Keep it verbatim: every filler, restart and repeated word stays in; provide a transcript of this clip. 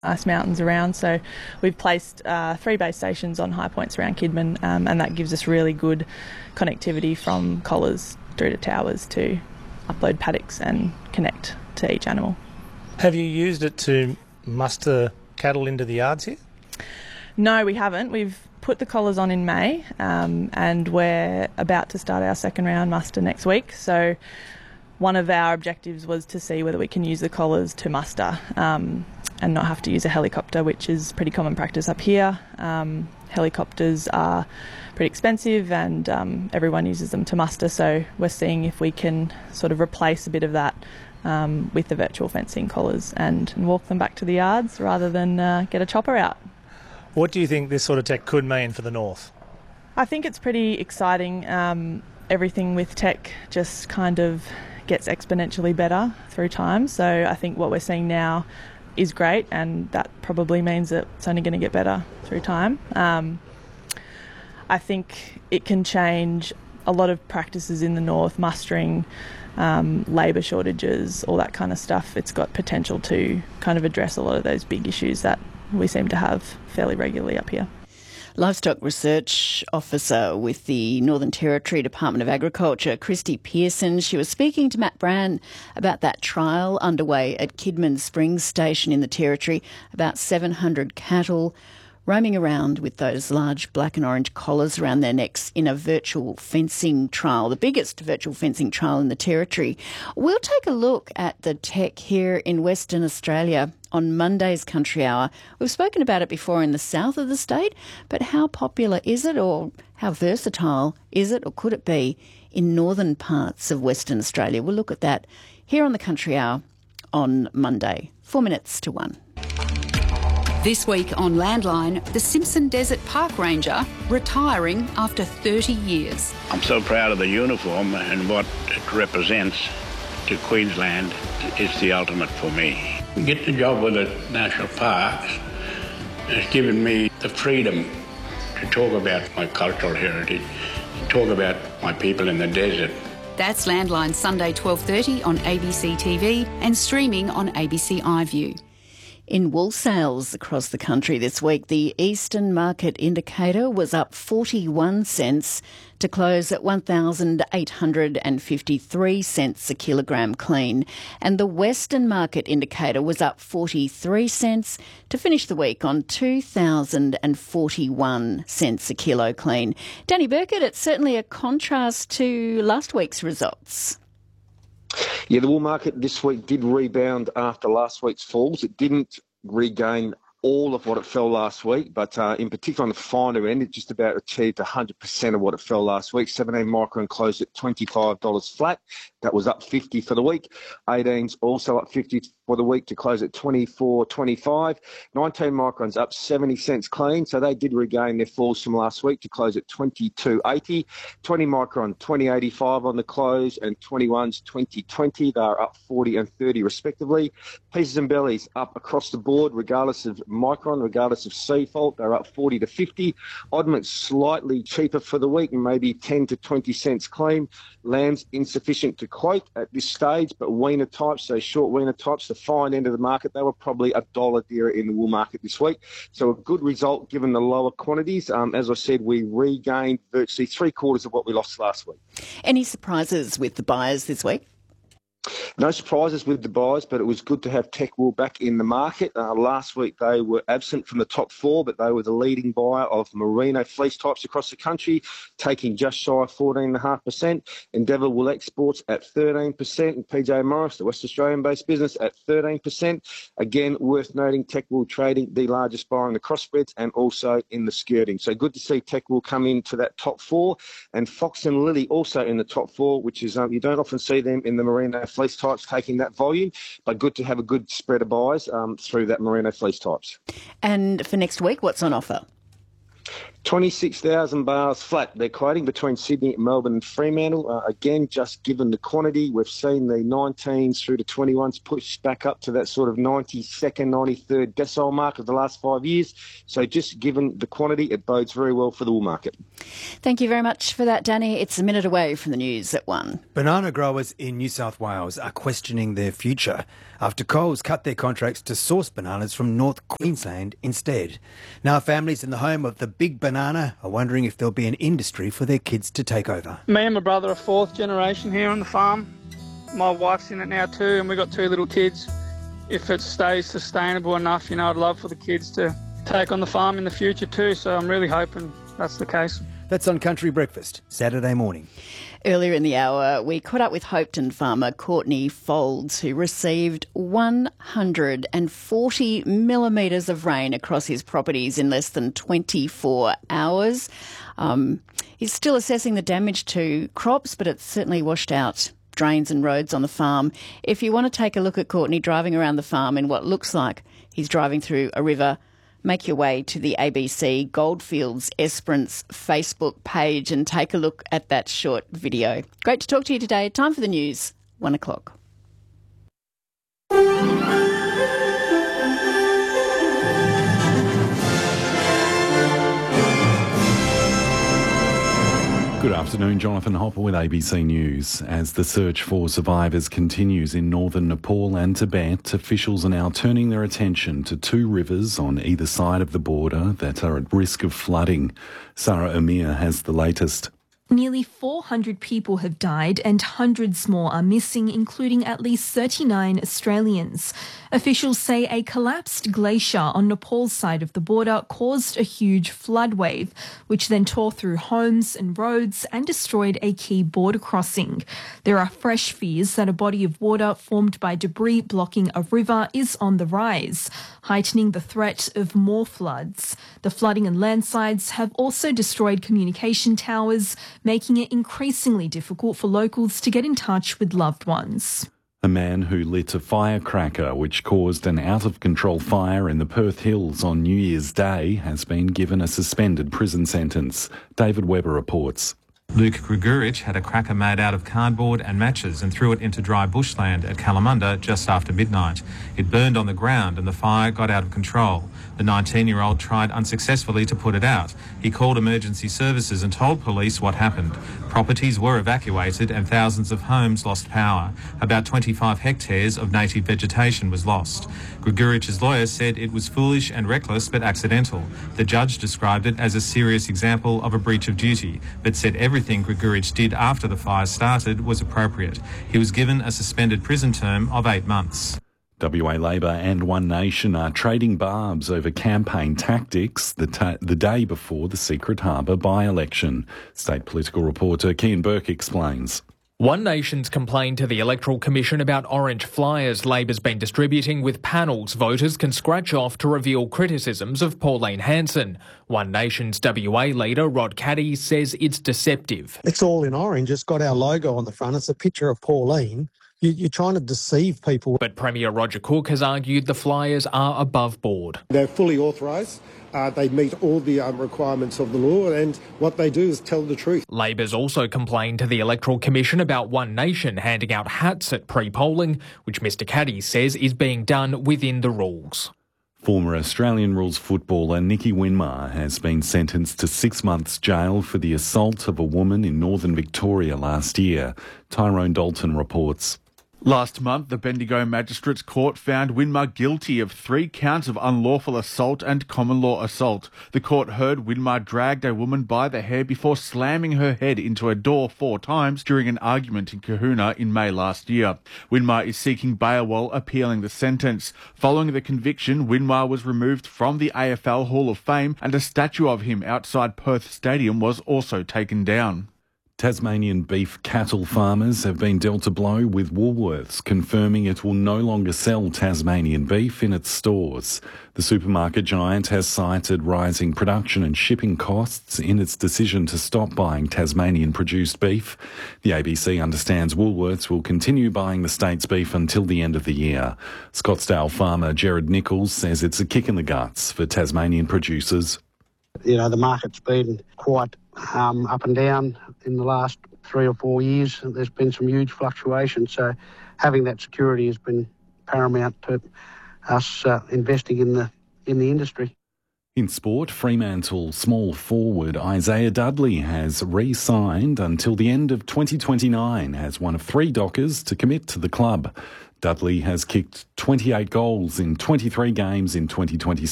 Ice mountains around, so we've placed uh, three base stations on high points around Kidman, um, and that gives us really good connectivity from collars through to towers to upload paddocks and connect to each animal. Have you used it to muster cattle into the yards here? No, we haven't. We've put the collars on in May, um, and we're about to start our second round muster next week, so one of our objectives was to see whether we can use the collars to muster um, and not have to use a helicopter, which is pretty common practice up here. Um, helicopters are pretty expensive and um, everyone uses them to muster, so we're seeing if we can sort of replace a bit of that um, with the virtual fencing collars and, and walk them back to the yards rather than uh, get a chopper out. What do you think this sort of tech could mean for the north? I think it's pretty exciting. Um, everything with tech just kind of gets exponentially better through time, so I think what we're seeing now is great, and that probably means that it's only going to get better through time. Um, I think it can change a lot of practices in the north, mustering, um, labour shortages, all that kind of stuff. It's got potential to kind of address a lot of those big issues that we seem to have fairly regularly up here. Livestock Research Officer with the Northern Territory Department of Agriculture, Christy Pearson. She was speaking to Matt Brand about that trial underway at Kidman Springs Station in the Territory. About seven hundred cattle roaming around with those large black and orange collars around their necks in a virtual fencing trial, the biggest virtual fencing trial in the Territory. We'll take a look at the tech here in Western Australia on Monday's Country Hour. We've spoken about it before in the south of the state, but how popular is it, or how versatile is it, or could it be in northern parts of Western Australia? We'll look at that here on the Country Hour on Monday, four minutes to one. This week on Landline, the Simpson Desert Park Ranger retiring after thirty years. I'm so proud of the uniform and what it represents to Queensland. It's the ultimate for me. To get the job with the National Parks has given me the freedom to talk about my cultural heritage, to talk about my people in the desert. That's Landline, Sunday twelve thirty on A B C T V and streaming on A B C iView. In wool sales across the country this week, the Eastern Market Indicator was up forty-one cents to close at one thousand eight hundred fifty-three cents a kilogram clean. And the Western Market Indicator was up forty-three cents to finish the week on two thousand forty-one cents a kilo clean. Danny Burkett, it's certainly a contrast to last week's results. Yeah, the wool market this week did rebound after last week's falls. It didn't regain all of what it fell last week, but uh, in particular on the finer end, it just about achieved one hundred percent of what it fell last week. seventeen micron closed at twenty-five dollars flat. That was up fifty for the week. eighteens also up fifty for the week to close at twenty-four twenty-five. nineteen microns up seventy cents clean, so they did regain their falls from last week to close at twenty-two eighty. twenty micron, twenty eighty-five on the close, and twenty-ones, twenty twenty. They are up forty and thirty respectively. Pieces and bellies up across the board, regardless of micron, regardless of sea fault. They're up forty to fifty. Oddments slightly cheaper for the week, maybe ten to twenty cents clean. Lambs insufficient to quote at this stage, but weaner types, so short weaner types, the fine end of the market, they were probably a dollar dearer in the wool market this week. So a good result given the lower quantities. Um, as I said, we regained virtually three quarters of what we lost last week. Any surprises with the buyers this week? No surprises with the buyers, but it was good to have Tech Wool back in the market. Uh, last week they were absent from the top four, but they were the leading buyer of merino fleece types across the country, taking just shy of fourteen point five percent. Endeavour Wool Exports at thirteen percent, and P J Morris, the West Australian-based business, at thirteen percent. Again, worth noting, Tech Wool trading the largest buyer in the crossbreds and also in the skirting. So good to see Tech Wool come into that top four, and Fox and Lily also in the top four, which is um, you don't often see them in the merino fleece types taking that volume, but good to have a good spread of buys um, through that merino fleece types. And for next week, what's on offer? twenty-six thousand bars flat. They're quoting between Sydney, Melbourne and Fremantle. Uh, again, just given the quantity, we've seen the nineteens through to twenty-ones push back up to that sort of ninety-second, ninety-third decile mark of the last five years. So just given the quantity, it bodes very well for the wool market. Thank you very much for that, Danny. It's a minute away from the news at one. Banana growers in New South Wales are questioning their future after Coles cut their contracts to source bananas from North Queensland instead. Now families in the home of the big banana are wondering if there'll be an industry for their kids to take over. Me and my brother are fourth generation here on the farm. My wife's in it now too, and we've got two little kids. If it stays sustainable enough, you know, I'd love for the kids to take on the farm in the future too, so I'm really hoping that's the case. That's on Country Breakfast, Saturday morning. Earlier in the hour, we caught up with Hopetoun farmer Courtney Folds, who received one hundred forty millimetres of rain across his properties in less than twenty-four hours. Um, he's still assessing the damage to crops, but it's certainly washed out drains and roads on the farm. If you want to take a look at Courtney driving around the farm in what looks like he's driving through a river, make your way to the A B C Goldfields Esperance Facebook page and take a look at that short video. Great to talk to you today. Time for the news, one o'clock. Good afternoon, Jonathan Hopper with A B C News. As the search for survivors continues in northern Nepal and Tibet, officials are now turning their attention to two rivers on either side of the border that are at risk of flooding. Sarah Amir has the latest. Nearly four hundred people have died and hundreds more are missing, including at least thirty-nine Australians. Officials say a collapsed glacier on Nepal's side of the border caused a huge flood wave, which then tore through homes and roads and destroyed a key border crossing. There are fresh fears that a body of water formed by debris blocking a river is on the rise, heightening the threat of more floods. The flooding and landslides have also destroyed communication towers, making it increasingly difficult for locals to get in touch with loved ones. A man who lit a firecracker which caused an out-of-control fire in the Perth Hills on New Year's Day has been given a suspended prison sentence. David Webber reports. Luke Grigorich had a cracker made out of cardboard and matches and threw it into dry bushland at Kalamunda just after midnight. It burned on the ground and the fire got out of control. The nineteen-year-old tried unsuccessfully to put it out. He called emergency services and told police what happened. Properties were evacuated and thousands of homes lost power. About twenty-five hectares of native vegetation was lost. Grigorich's lawyer said it was foolish and reckless but accidental. The judge described it as a serious example of a breach of duty, but said everything Everything Grigorich did after the fire started was appropriate. He was given a suspended prison term of eight months. W A Labor and One Nation are trading barbs over campaign tactics the, ta- the day before the Secret Harbour by-election. State political reporter Kian Burke explains. One Nation's complained to the Electoral Commission about orange flyers Labor's been distributing with panels voters can scratch off to reveal criticisms of Pauline Hanson. One Nation's W A leader Rod Caddy says it's deceptive. It's all in orange. It's got our logo on the front. It's a picture of Pauline. You, you're trying to deceive people. But Premier Roger Cook has argued the flyers are above board. They're fully authorised. Uh, they meet all the um, requirements of the law, and what they do is tell the truth. Labor's also complained to the Electoral Commission about One Nation handing out hats at pre-polling, which Mr Caddy says is being done within the rules. Former Australian rules footballer Nicky Winmar has been sentenced to six months jail for the assault of a woman in northern Victoria last year. Tyrone Dalton reports. Last month, the Bendigo Magistrates Court found Winmar guilty of three counts of unlawful assault and common law assault. The court heard Winmar dragged a woman by the hair before slamming her head into a door four times during an argument in Kahuna in May last year. Winmar is seeking bail while appealing the sentence. Following the conviction, Winmar was removed from the A F L Hall of Fame and a statue of him outside Perth Stadium was also taken down. Tasmanian beef cattle farmers have been dealt a blow with Woolworths, confirming it will no longer sell Tasmanian beef in its stores. The supermarket giant has cited rising production and shipping costs in its decision to stop buying Tasmanian-produced beef. The A B C understands Woolworths will continue buying the state's beef until the end of the year. Scottsdale farmer Gerard Nichols says it's a kick in the guts for Tasmanian producers. You know, the market's been quite um, up and down in the last three or four years. There's been some huge fluctuations, so having that security has been paramount to us uh, investing in the in the industry. In sport, Fremantle small forward Isaiah Dudley has re-signed until the end of twenty twenty-nine as one of three Dockers to commit to the club. Dudley has kicked twenty-eight goals in twenty-three games in twenty twenty